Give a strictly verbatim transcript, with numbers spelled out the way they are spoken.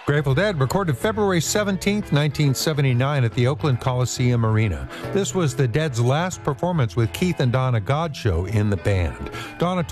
Grateful Dead recorded February seventeenth, nineteen seventy-nine at the Oakland Coliseum Arena. This was the Dead's last performance with Keith and Donna Godchaux in the band. Donna